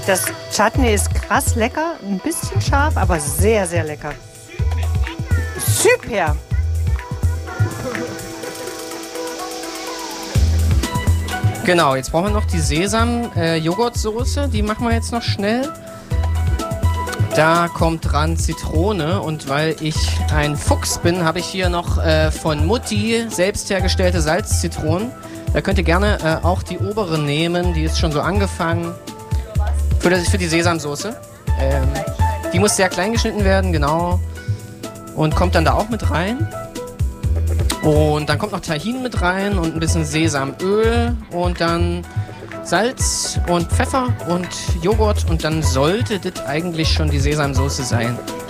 Das Chutney ist krass lecker, ein bisschen scharf, aber sehr, sehr lecker. Super! Genau, jetzt brauchen wir noch die Sesam-Joghurtsoße. Die machen wir jetzt noch schnell. Da kommt dran Zitrone und weil ich ein Fuchs bin, habe ich hier noch von Mutti selbst hergestellte Salzzitronen. Da könnt ihr gerne auch die obere nehmen, die ist schon so angefangen. Für die Sesamsoße. Die muss sehr klein geschnitten werden, genau. Und kommt dann da auch mit rein. Und dann kommt noch Tahin mit rein und ein bisschen Sesamöl und dann Salz und Pfeffer und Joghurt und dann sollte das eigentlich schon die Sesamsoße sein.